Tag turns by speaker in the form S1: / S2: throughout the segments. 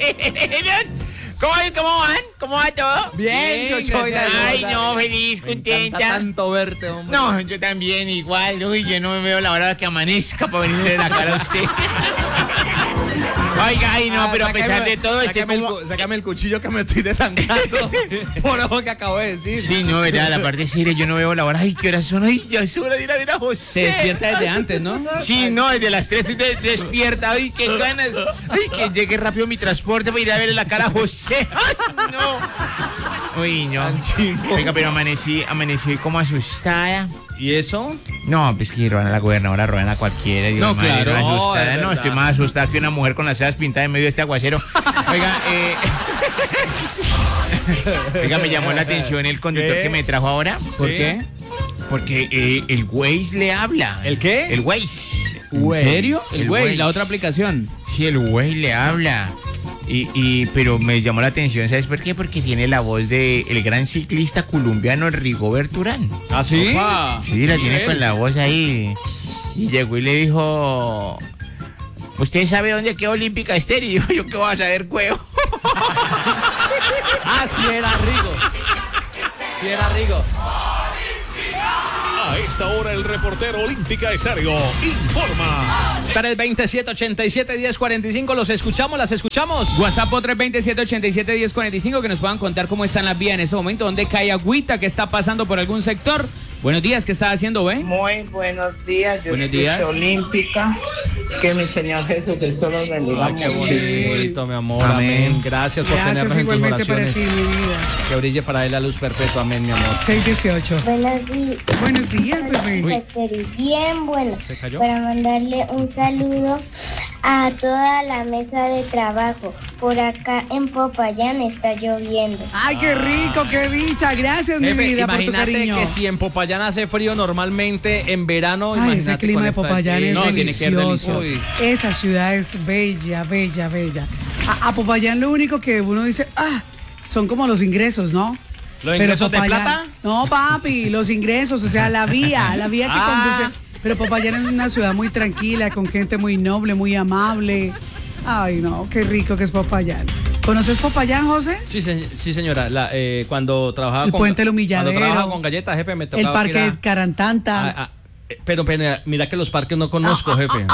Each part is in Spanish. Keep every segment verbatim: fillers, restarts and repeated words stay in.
S1: ¿Cómo, ¿Cómo van? ¿Cómo va todo?
S2: Bien,
S1: Bien
S2: Chocho.
S1: Ay, no, feliz,
S2: Me
S1: contenta.
S2: encanta tanto verte, hombre.
S1: No, yo también igual. Uy, yo no me veo la hora que amanezca para venirle la cara a usted. Oiga, ay, no,
S2: Ah,
S1: pero a
S2: sácame-
S1: pesar de todo, este
S2: sácame,
S1: como...
S2: el, cu- sácame el cuchillo que me estoy desangrando por lo que acabo de decir.
S1: Sí, no, verdad, la parte seria, yo no veo la hora. Ay, ¿qué horas son? Ay, ya es hora de ir a ver a José.
S3: Se despierta desde antes, ¿no?
S1: Sí, no, desde las tres estoy de- despierta. Ay, qué ganas. Ay, que llegue rápido mi transporte para ir a verle la cara a José. Ay, no. Uy, no. Oiga, pero amanecí, amanecí como asustada.
S2: ¿Y eso?
S1: No, pues que roban a la gobernadora, roban a cualquiera. Dios,
S3: No,
S1: madre,
S3: claro,
S1: no, asustada.
S2: es
S1: No,
S2: verdad.
S1: estoy más asustada que una mujer con las cejas pintadas en medio de este aguacero. Oiga, eh... Oiga, me llamó la atención el conductor
S2: ¿Qué?
S1: que me trajo ahora.
S2: ¿Por
S1: Sí.
S2: qué?
S1: Porque eh, el Waze le habla.
S2: ¿El qué?
S1: El Waze.
S3: ¿En serio? El
S1: El
S3: güey,
S1: Waze.
S3: la otra aplicación.
S1: Sí, el Waze le habla. Y, y, pero me llamó la atención, ¿sabes por qué? Porque tiene la voz de el gran ciclista colombiano Rigoberto Urán.
S2: ¿Ah, sí?
S3: Opa.
S1: Sí, la tiene
S2: Bien.
S1: con la voz ahí. Y llegó y le dijo, ¿usted sabe dónde queda Olímpica Estéreo? Y dijo, ¿yo qué voy a saber, cuevo?
S2: Ah, sí era Rigo. Sí era Rigo.
S4: A esta hora el reportero Olímpica Estéreo informa.
S2: tres veintisiete, ochenta y siete, diez cuarenta y cinco. Los escuchamos, las escuchamos.
S3: WhatsApp tres veintisiete, ochenta y siete, diez cuarenta y cinco, que nos puedan contar cómo están las vías en ese momento, dónde cae agüita, que está pasando por algún sector. Buenos días, ¿qué está haciendo, ve?
S5: Muy buenos días, yo
S3: Buenos
S5: escucho
S3: días.
S5: Olímpica, que mi Señor Jesucristo los bendiga
S2: Ay, qué
S5: muchísimo.
S2: bonito, mi amor.
S1: Amén.
S2: Amén. Gracias por
S6: Gracias
S2: tenernos en tus
S6: igualmente para
S2: oraciones.
S6: ti, mi vida.
S2: Que brille para él la luz perpetua. Amén, mi amor.
S6: seis dieciocho.
S7: Buenos días.
S6: Buenos días, bebé.
S7: Esteri, bien bueno.
S2: ¿Se cayó?
S7: Para mandarle un saludo a toda la mesa de trabajo. Por acá en Popayán está lloviendo.
S6: Ay, qué rico, qué dicha. Gracias, mi
S2: Jefe,
S6: vida, por tu
S2: imagínate
S6: cariño.
S2: que si en Popayán hace frío normalmente, en verano,
S6: Ay,
S2: imagínate
S6: ese clima
S2: con
S6: de
S2: esta-
S6: Popayán
S2: sí,
S6: es
S2: no, tiene que ser
S6: delicioso.
S2: delicioso.
S6: Esa ciudad es bella, bella, bella. A, a Popayán lo único que uno dice, ah, son como los ingresos, ¿no?
S2: ¿Los ingresos de
S6: Popayán-
S2: plata?
S6: No, papi, los ingresos, o sea, la vía, la vía que
S2: Ah.
S6: conduce. Pero Popayán es una ciudad muy tranquila, con gente muy noble, muy amable. Ay, no, qué rico que es Popayán. ¿Conoces Popayán, José?
S2: Sí, se- sí, señora. La, eh, cuando trabajaba
S6: El
S2: con
S6: puente del Humilladero.
S2: Cuando trabajaba con galletas, jefe, me
S6: El
S2: tocaba
S6: parque
S2: que era-
S6: de Carantanta.
S2: Ah, ah, eh, pero mira, mira que los parques no conozco, jefe.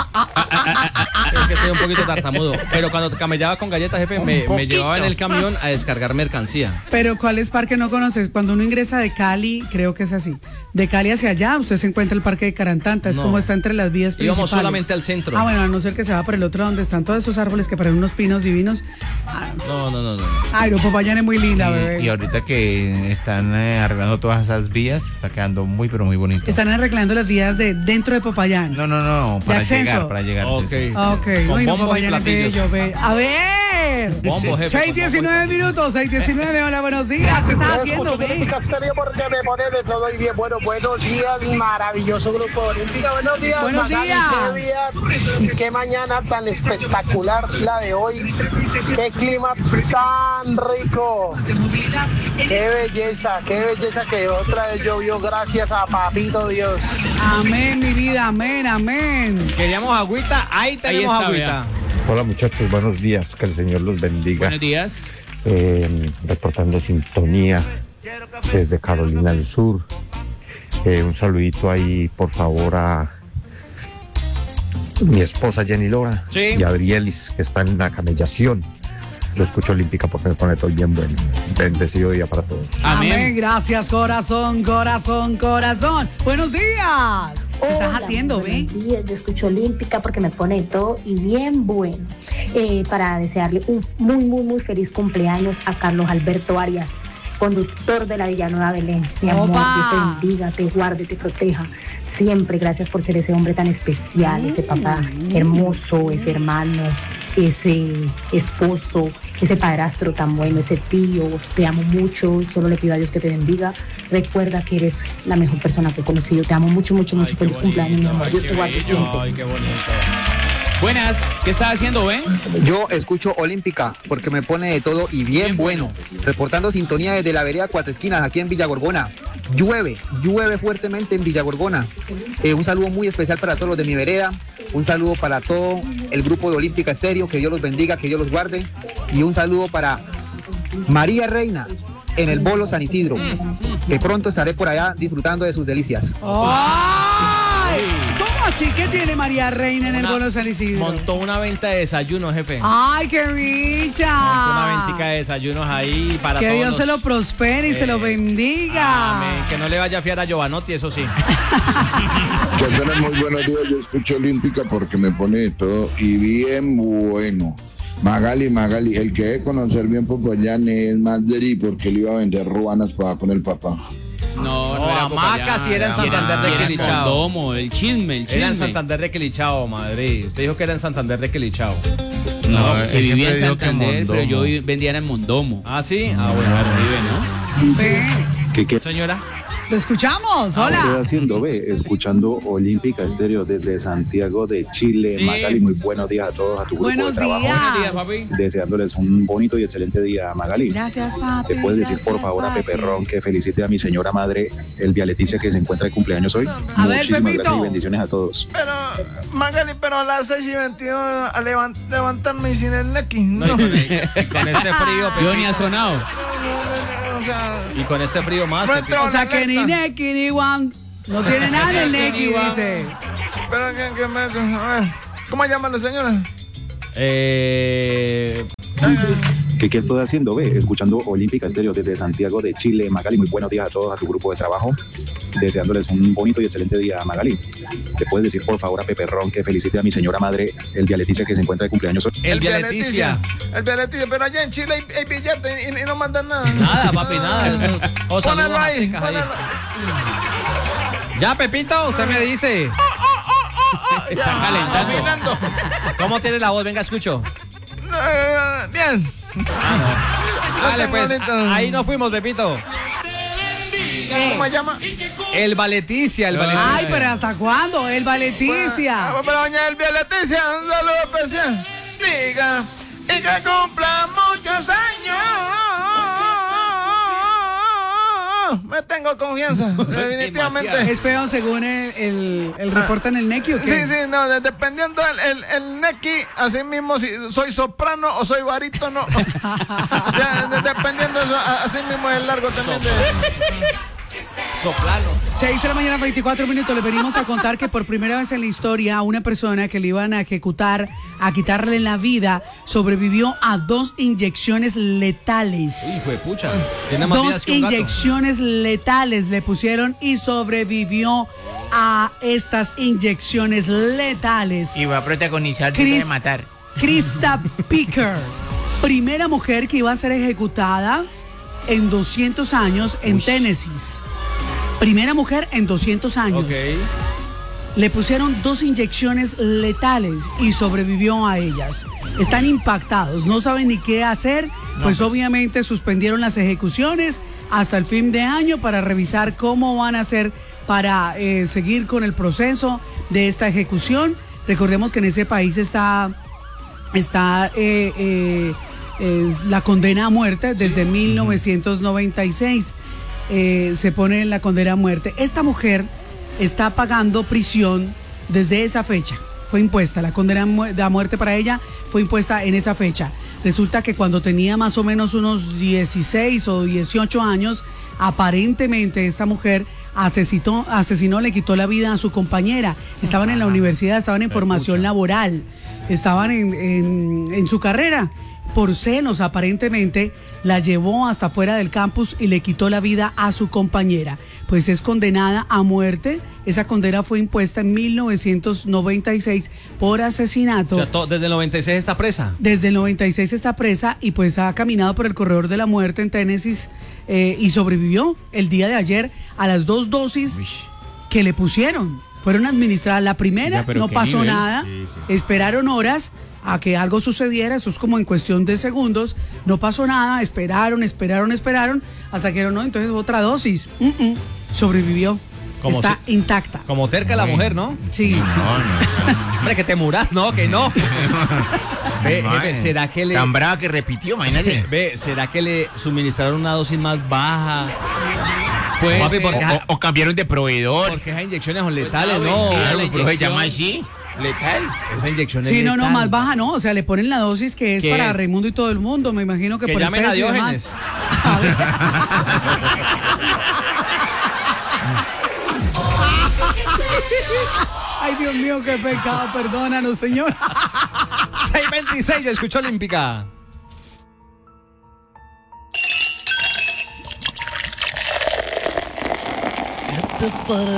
S2: Es que estoy un poquito tartamudo. Pero cuando camellaba con galletas, jefe, me, me llevaba en el camión a descargar mercancía.
S6: Pero ¿cuáles parques no conoces? Cuando uno ingresa de Cali, creo que es así. De Cali hacia allá, usted se encuentra el parque de Carantanta. Es
S2: No.
S6: como está entre las vías principales.
S2: Íbamos solamente al centro.
S6: Ah, bueno, a no ser que se va por el otro donde están todos esos árboles que parecen unos pinos divinos. Ah,
S2: No, no, no, no.
S6: ay, no, Popayán es muy linda,
S1: Y,
S6: bebé.
S1: y ahorita que están eh, arreglando todas esas vías, está quedando muy, pero muy bonito.
S6: Están arreglando las vías de dentro de Popayán.
S1: No, no, no, para
S6: acceso?
S1: llegar, para llegar. sí,
S2: Ok.
S1: sí.
S6: Ok,
S2: Con
S6: uy, no,
S2: bombos y
S6: Popayán es
S2: platillos.
S6: bello, ve. A ver.
S2: Bombo, jefe,
S6: seis
S2: con
S6: diecinueve
S2: bombo y
S6: minutos, seis diecinueve, hola, buenos días. ¿Qué estás haciendo, ve?
S5: Estéreo porque me pone de todo y bien bueno. Buenos días, maravilloso grupo Olímpica. Buenos días,
S6: Buenos
S5: Magali,
S6: días.
S5: qué día y qué mañana tan espectacular la de hoy. Qué clima tan rico. Qué belleza, qué belleza que otra vez llovió gracias a Papito Dios.
S6: Amén, mi vida, amén, amén.
S2: Queríamos agüita, ahí tenemos
S3: está,
S2: agüita.
S8: Hola muchachos, buenos días, que el Señor los bendiga.
S3: Buenos días.
S8: Eh, reportando sintonía desde Carolina del Sur. Eh, un saludito ahí, por favor, a mi esposa Jenny Lora
S2: Sí.
S8: y a Adrielis, que están en la camellación. Lo escucho Olímpica porque me pone todo bien bueno. Bendecido día para todos.
S6: Amén.
S3: Amén.
S6: Gracias, corazón, corazón, corazón. Buenos días. ¿Qué estás
S7: Hola,
S6: haciendo, ve?
S7: buenos días, yo escucho Olímpica porque me pone de todo y bien bueno. Eh, para desearle un muy, muy, muy feliz cumpleaños a Carlos Alberto Arias, conductor de la Villanueva Belén. Mi amor,
S6: ¡Opa!
S7: Dios te bendiga, te guarde, te proteja. Siempre gracias por ser ese hombre tan especial, ese papá hermoso, ese hermano, ese esposo, ese padrastro tan bueno, ese tío. Te amo mucho, solo le pido a Dios que te bendiga. Recuerda que eres la mejor persona que he conocido. Te amo mucho, mucho, mucho.
S2: Ay, qué
S7: Feliz cumpleaños, mi
S2: bonito,
S7: amor.
S2: ay,
S7: Dios
S2: qué
S7: te guarde
S2: bello,
S7: siempre.
S2: Ay, qué bonito.
S3: Buenas, ¿qué estás haciendo, ve?
S9: Yo escucho Olímpica porque me pone de todo y bien bueno. Reportando sintonía desde la vereda Cuatro Esquinas, aquí en Villagorgona. Llueve, llueve fuertemente en Villagorgona. Eh, un saludo muy especial para todos los de mi vereda. Un saludo para todo el grupo de Olímpica Estéreo. Que Dios los bendiga, que Dios los guarde. Y un saludo para María Reina en el Bolo San Isidro, que pronto estaré por allá disfrutando de sus delicias.
S6: ¡Ay! ¿Cómo así? ¿Qué tiene María Reina en el
S2: Una-
S6: Bolo San Isidro?
S2: Montó una venta de desayunos, jefe.
S6: ¡Ay, qué richa!
S2: Montó una ventica de desayunos ahí para
S6: Que
S2: todos
S6: Dios
S2: los-
S6: se lo prospere y se lo
S2: Eh,
S6: bendiga.
S2: Amén. Que no le vaya a fiar a Giovanotti, eso sí.
S10: Que tengan muy buenos días, yo escucho Olímpica porque me pone de todo y bien bueno. Magali, Magali, el que debe conocer bien Popayán es Madri porque le iba a vender ruanas para con el papá.
S3: No,
S2: No,
S3: era
S2: hamaca
S3: Popayán,
S2: sí era en Santander de
S3: era
S2: Quilichao.
S3: Mondomo, el chisme, el chisme.
S2: Era en Santander de Quilichao, Madrid. Usted dijo que era en Santander de Quilichao.
S3: No,
S1: No,
S3: que
S1: él
S3: vivía en
S1: siempre dijo que
S3: Santander, pero yo
S1: Mondomo.
S3: vi- vendía en Mondomo.
S2: Ah, sí. Ah, bueno,
S3: Vive, ¿no?
S6: Ve,
S11: ¿Qué, qué
S2: señora.
S6: lo escuchamos.
S11: estoy
S6: Hola.
S11: haciendo? Ve, escuchando Olímpica Estéreo desde Santiago de Chile.
S2: Sí.
S11: Magali, muy buenos días a todos, a tu grupo
S6: Buenos
S11: de trabajo.
S6: días.
S2: Buenos días, papi.
S11: Deseándoles un bonito y excelente día, Magali.
S6: Gracias, papi.
S11: ¿Te puedes decir, por
S6: gracias,
S11: favor, a
S6: papi.
S11: Pepe Ron que felicite a mi señora madre, Elvia Leticia, que se encuentra de cumpleaños hoy?
S6: A ver,
S11: Muchísimas
S6: Pepito.
S11: gracias y bendiciones a todos.
S5: Pero, Magali, pero a las seis y veintidós a levan- levantarme y sin el nequi.
S2: No,
S5: No,
S2: y, con, y con este frío,
S3: Yo ni ha
S2: Pepito,
S3: sonado.
S5: o sea,
S2: y con este frío más,
S5: No
S2: Pepito.
S5: entró.
S6: O sea que ni Neki ni Juan. No tiene nada en el Neki, dice.
S5: pero que, que me, a ver, ¿cómo llaman la señora?
S2: Eh,
S11: ¿Qué, ¿Qué estoy haciendo? Ve, escuchando Olímpica Estéreo desde Santiago de Chile. Magali, muy buenos días a todos, a tu grupo de trabajo. Deseándoles un bonito y excelente día, Magali. ¿Te puedes decir, por favor, a Pepe Ron que felicite a mi señora madre, Elvia Leticia, que se encuentra de cumpleaños hoy?
S2: Elvia Leticia.
S5: El Via Leticia, pero allá en Chile hay, hay billete y, y no mandan nada.
S2: Nada, papi, nada. Esos, o
S5: Ponelo
S2: saludos a
S5: ahí,
S2: secas ahí.
S5: ponelo.
S2: Ya, Pepito, usted me dice.
S5: Ya,
S2: calentando.
S5: caminando.
S2: ¿Cómo tiene la voz? Venga, escucho.
S5: Eh, bien.
S2: Dale,
S5: tengo
S2: pues.
S5: ahorita.
S2: Ahí nos fuimos, Pepito.
S5: ¿Cómo se llama?
S2: El Valeticia, el Valeticia.
S6: Ay, pero ¿hasta cuándo? El
S5: Ah,
S6: Valeticia.
S5: para doña Elvia Leticia, un saludo especial. Diga, y que cumpla muchos años. Me tengo confianza, definitivamente.
S6: Es feo según el, el, el reporte en el Neki, ¿o qué?
S5: Sí, sí, no, de- dependiendo el, el, el Neki, así mismo si soy soprano o soy barítono. Ya, de- dependiendo eso, a- así mismo es el largo también de...
S2: Soplano.
S6: seis de la mañana, veinticuatro minutos. Les venimos a contar que por primera vez en la historia a una persona que le iban a ejecutar, a quitarle la vida, sobrevivió a dos inyecciones letales.
S2: Hijo de pucha. Tiene más vidas
S6: Dos
S2: que un gato.
S6: inyecciones letales le pusieron y sobrevivió a estas inyecciones letales.
S1: Y va a protagonizar
S6: Chris-
S1: de matar.
S6: Krista Picker, primera mujer que iba a ser ejecutada en doscientos años en Tennessee. Primera mujer en doscientos años.
S2: Ok.
S6: Le pusieron dos inyecciones letales y sobrevivió a ellas. Están impactados, no saben ni qué hacer, pues obviamente suspendieron las ejecuciones hasta el fin de año para revisar cómo van a hacer para eh, seguir con el proceso de esta ejecución. Recordemos que en ese país está, está eh, eh, es la condena a muerte desde mil novecientos noventa y seis. Eh, se pone en la condena a muerte. Esta mujer está pagando prisión desde esa fecha. Fue impuesta, la condena a muerte para ella fue impuesta en esa fecha. Resulta que cuando tenía más o menos unos dieciséis o dieciocho años, aparentemente esta mujer asesinó, asesinó, le quitó la vida a su compañera. Estaban en la universidad, estaban en formación laboral, estaban en, en, en su carrera. Por celos, aparentemente, la llevó hasta fuera del campus y le quitó la vida a su compañera. Pues es condenada a muerte. Esa condena fue impuesta en mil novecientos noventa y seis por asesinato.
S2: O sea, to- desde el noventa y seis está presa.
S6: Desde el noventa y seis está presa y pues ha caminado por el corredor de la muerte en Tennessee eh, y sobrevivió el día de ayer a las dos dosis que le pusieron. Fueron administradas. La primera
S3: Ya, pero
S6: no
S3: qué
S6: pasó
S3: nivel.
S6: nada.
S3: Sí, sí.
S6: Esperaron horas a que algo sucediera, eso es como en cuestión de segundos, no pasó nada, esperaron, esperaron, esperaron, hasta que no, entonces otra dosis, Mm, mm. sobrevivió,
S2: Como
S6: está
S2: si-
S6: intacta.
S2: Como terca la mujer, ¿no?
S6: Sí.
S1: No, no.
S2: Hombre, que te muras, no, que no. Ve, jefe, ¿será que le...
S1: Tan brava que repitió, imagínate.
S2: Ve, ¿será que le suministraron una dosis más baja? Pues,
S1: Papi, porque- o, o cambiaron de proveedor.
S2: porque esas inyecciones son letales,
S3: Pues,
S2: ¿no?
S3: sí,
S1: Claro,
S3: la
S1: pero se
S3: inyección.
S1: llama así. ¿Letal?
S2: Esa inyección es
S6: Sí, no, no,
S2: letal.
S6: más baja no, o sea, le ponen la dosis que es
S2: ¿Qué
S6: para
S2: es?
S6: Raimundo y todo el mundo, me imagino que,
S2: Que
S6: por el
S2: llamen a
S6: peso y
S2: Diógenes.
S6: demás. A ver. Ay, Dios mío, qué pecado, perdónanos, señor.
S2: seis veintiséis, yo escucho Olímpica.
S12: ¿Qué te parece